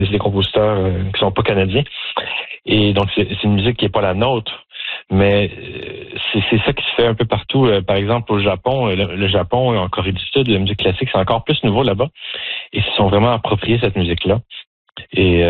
des compositeurs qui sont pas canadiens. Et donc, c'est une musique qui est pas la nôtre. Mais c'est ça qui se fait un peu partout. Par exemple, au Japon, le Japon, en Corée du Sud, la musique classique, c'est encore plus nouveau là-bas. Et ils se sont vraiment appropriés cette musique-là. Et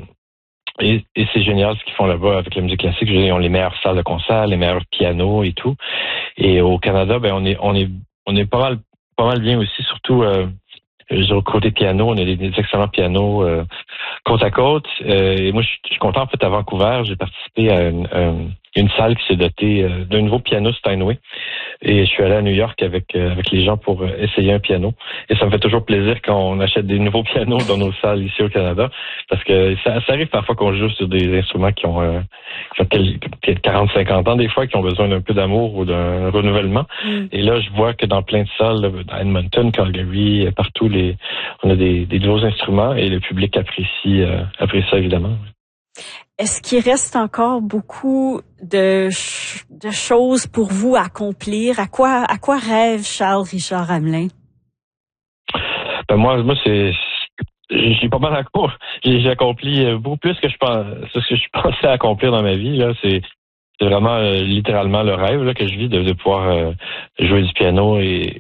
c'est génial ce qu'ils font là-bas avec la musique classique. Ils ont les meilleures salles de concert, les meilleurs pianos et tout. Et au Canada, ben on est pas mal bien aussi, surtout au côté piano, on a des excellents pianos côte à côte. Et moi, je suis content. En fait, à Vancouver, j'ai participé à une salle qui s'est dotée d'un nouveau piano Steinway. Et je suis allé à New York avec les gens pour essayer un piano. Et ça me fait toujours plaisir quand on achète des nouveaux pianos dans nos salles ici au Canada. Parce que ça arrive parfois qu'on joue sur des instruments qui ont 40-50 ans des fois, qui ont besoin d'un peu d'amour ou d'un renouvellement. Et là, je vois que dans plein de salles, là, dans Edmonton, Calgary, partout, on a des nouveaux instruments et le public apprécie ça évidemment. Est-ce qu'il reste encore beaucoup de choses pour vous à accomplir? À quoi rêve Charles Richard Hamelin? Ben moi j'ai pas mal j'ai accompli beaucoup plus que ce que je pensais accomplir dans ma vie là. C'est vraiment littéralement le rêve là que je vis de pouvoir jouer du piano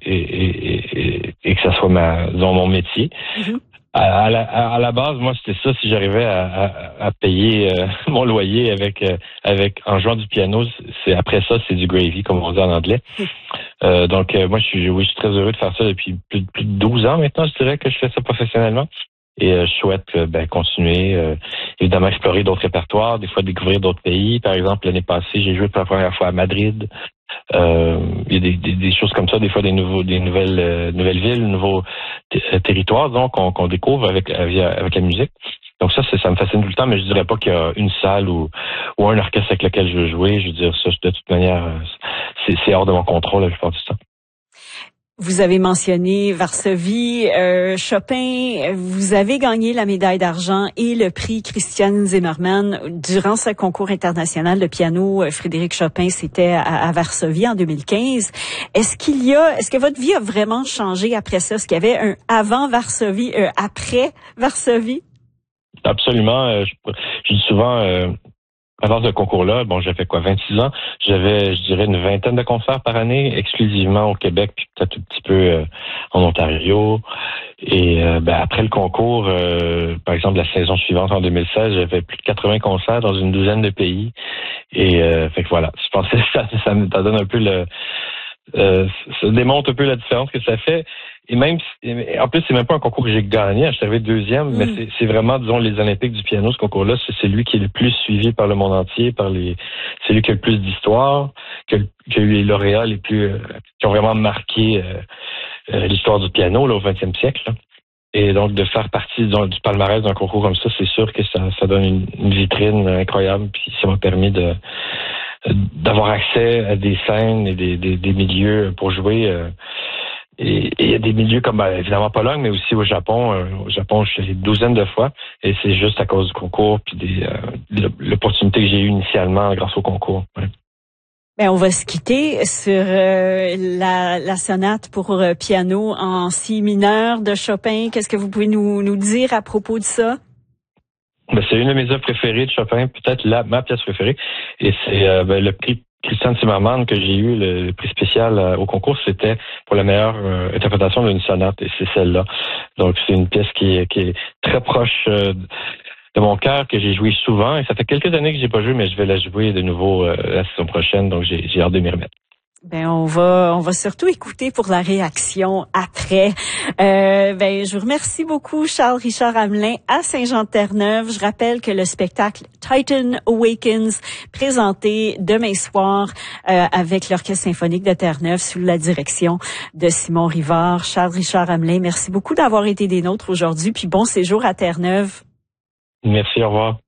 et que ça soit mon métier. Mm-hmm. À la base, moi, c'était ça. Si j'arrivais à payer mon loyer en jouant du piano, après ça, c'est du gravy, comme on dit en anglais. Donc, moi, je suis très heureux de faire ça depuis plus de 12 ans maintenant. Je dirais que je fais ça professionnellement. Et je souhaite continuer, évidemment, explorer d'autres répertoires, des fois découvrir d'autres pays. Par exemple, l'année passée, j'ai joué pour la première fois à Madrid. Il y a des choses comme ça, des fois des nouvelles villes, nouveaux territoires, donc qu'on découvre avec la musique. Donc ça me fascine tout le temps, mais je dirais pas qu'il y a une salle ou un orchestre avec lequel je veux jouer. Je veux dire ça, de toute manière, c'est hors de mon contrôle la plupart du temps. Vous avez mentionné Varsovie, Chopin. Vous avez gagné la médaille d'argent et le prix Christian Zimmermann durant ce concours international de piano Frédéric Chopin. C'était à Varsovie en 2015. Est-ce que votre vie a vraiment changé après ça? Est-ce qu'il y avait un avant Varsovie, un après Varsovie? Absolument. Je dis souvent. Avant ce concours-là, j'ai fait 26 ans. J'avais, je dirais, une vingtaine de concerts par année, exclusivement au Québec, puis peut-être un petit peu en Ontario. Et après le concours, par exemple, la saison suivante, en 2016, j'avais plus de 80 concerts dans une douzaine de pays. Et fait que voilà, je pense que ça donne un peu ça démontre un peu la différence que ça fait. Et même, en plus, c'est même pas un concours que j'ai gagné. Je suis arrivé deuxième, mais c'est vraiment, disons, les Olympiques du piano, ce concours-là. C'est lui qui est le plus suivi par le monde entier, c'est lui qui a le plus d'histoire, qui a eu les lauréats les plus, qui ont vraiment marqué l'histoire du piano, là, au 20e siècle, là. Et donc, de faire partie du palmarès d'un concours comme ça, c'est sûr que ça donne une vitrine incroyable. Puis ça m'a permis d'avoir accès à des scènes et des milieux pour jouer. Et il y a des milieux comme évidemment Pologne, mais aussi au Japon. Au Japon, je suis allé une douzaine de fois. Et c'est juste à cause du concours puis l'opportunité que j'ai eue initialement grâce au concours. Ouais. Ben, on va se quitter sur la sonate pour piano en si mineur de Chopin. Qu'est-ce que vous pouvez nous dire à propos de ça? C'est une de mes œuvres préférées de Chopin, peut-être ma pièce préférée. Et c'est le prix Christian Zimmermann que j'ai eu, le prix spécial au concours, c'était pour la meilleure interprétation d'une sonate, et c'est celle-là. Donc c'est une pièce qui est très proche de mon cœur, que j'ai joué souvent, et ça fait quelques années que j'ai pas joué, mais je vais la jouer de nouveau la saison prochaine, donc j'ai hâte de m'y remettre. Ben on va surtout écouter pour la réaction après. Je vous remercie beaucoup Charles Richard Hamelin à Saint-Jean-de-Terre-Neuve. Je rappelle que le spectacle Titan Awakens présenté demain soir avec l'Orchestre symphonique de Terre-Neuve sous la direction de Simon Rivard. Charles Richard Hamelin, merci beaucoup d'avoir été des nôtres aujourd'hui, puis bon séjour à Terre-Neuve. Merci, au revoir.